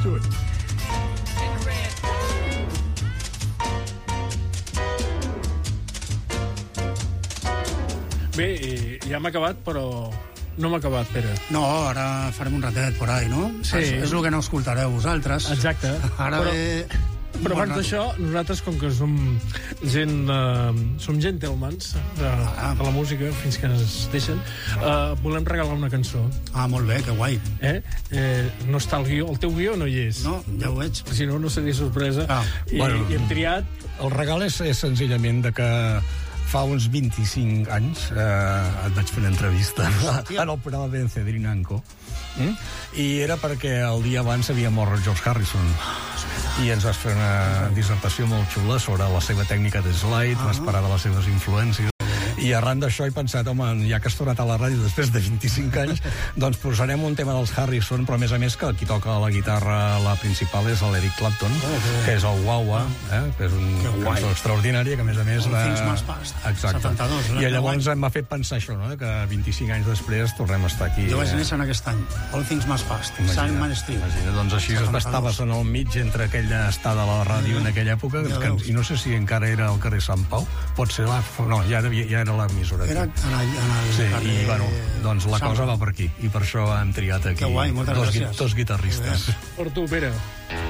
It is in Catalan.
Bé, ja m'ha acabat, però no m'ha acabat, Pere. No, ara farem un ratet por ahí, no? Sí. És el que no escoltareu vosaltres. Exacte. Ara Però abans d'això, nosaltres, com que som gent... som gentlemans de la música, fins que ens deixen, volem regalar una cançó. Ah, molt bé, que guai. No està el guió. El teu guió no hi és. No, ja ho veig. Si no, no seria sorpresa. I hem triat... El regal és senzillament de que fa uns 25 anys et vaig fer una entrevista en el programa Vencedrinanco, i era perquè el dia abans havia mort George Harrison, i ens vas fer una dissertació molt xula sobre la seva tècnica de slide, vas parar de les seves influències, i arran d'això he pensat, home, ja que has tornat a la ràdio després de 25 anys, doncs posarem un tema dels Harrison, però a més que qui toca la guitarra, la principal, és l'Eric Clapton, que és el Wah-Wah, que és una cançó extraordinària, que a més va... Things Must Pass, 72. I llavors m'ha fet pensar això, no?, que 25 anys després tornem a estar aquí. Jo vaig néixer en aquest any. All Things Must Pass, Simon Street. Imagina, doncs així estaves en el mig entre aquella estada a la ràdio en aquella època, i no sé si encara era al carrer Sant Pau, pot ser no, ja era l'emissora. Era en el carrer... I, bueno, doncs la cosa va per aquí, i per això hem triat aquí que guai, moltes gràcies. Dos guitarristes. Per tu, Pere.